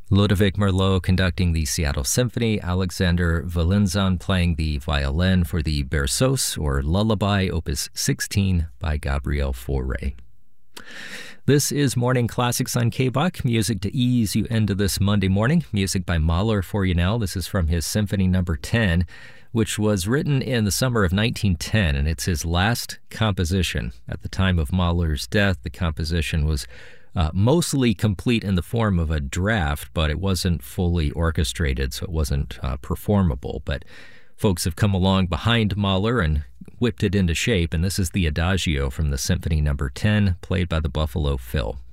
Ludovic Merlot conducting the Seattle Symphony, Alexander Valizan playing the violin for the Berceuse, or Lullaby, Opus 16 by Gabriel Fauré. This is Morning Classics on KBOK, music to ease you into this Monday morning. Music by Mahler for you now. This is from his Symphony No. 10, which was written in the summer of 1910, and it's his last composition. At the time of Mahler's death, the composition was mostly complete in the form of a draft, but it wasn't fully orchestrated, so it wasn't performable. But folks have come along behind Mahler and whipped it into shape, and this is the Adagio from the Symphony No. 10, played by the Buffalo Phil.